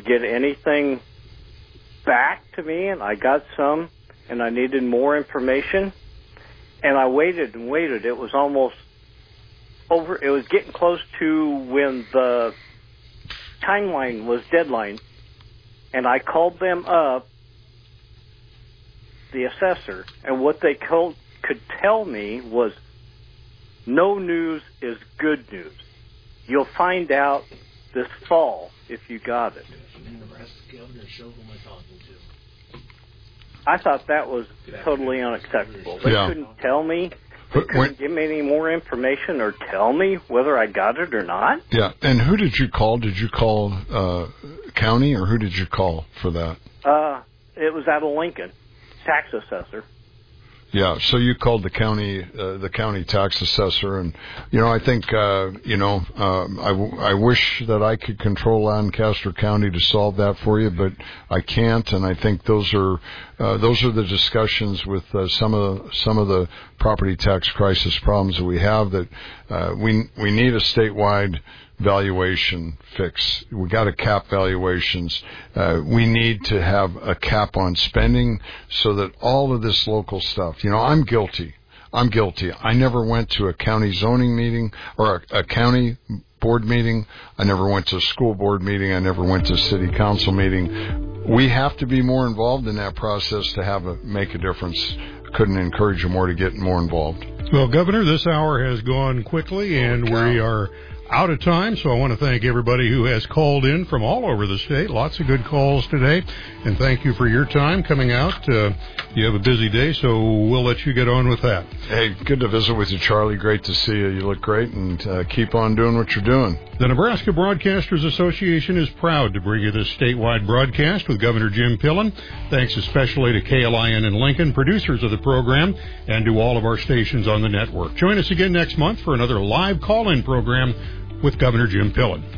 get anything back to me, and I got some, and I needed more information. And I waited and waited. It was almost over. It was getting close to when the timeline was deadline. And I called them up, the assessor, and what they could tell me was, no news is good news. You'll find out this fall if you got it. I thought that was totally unacceptable. They couldn't tell me. They couldn't give me any more information or tell me whether I got it or not. Yeah, and who did you call? Did you call county, or who did you call for that? It was out of Lincoln, tax assessor. Yeah, so you called the county tax assessor, and I think I wish that I could control Lancaster County to solve that for you, but I can't, and I think those are the discussions with some of the property tax crisis problems that we have, that we need a statewide valuation fix. We got to cap valuations. We need to have a cap on spending so that all of this local stuff, I'm guilty. I never went to a county zoning meeting or a county board meeting. I never went to a school board meeting. I never went to a city council meeting. We have to be more involved in that process to make a difference. Couldn't encourage you more to get more involved. Well, Governor, this hour has gone quickly, and we are out of time, so I want to thank everybody who has called in from all over the state. Lots of good calls today, and thank you for your time coming out. You have a busy day, so we'll let you get on with that. Hey, good to visit with you, Charlie. Great to see you. You look great, and keep on doing what you're doing. The Nebraska Broadcasters Association is proud to bring you this statewide broadcast with Governor Jim Pillen. Thanks especially to KLIN in Lincoln, producers of the program, and to all of our stations on the network. Join us again next month for another live call-in program with Governor Jim Pillen.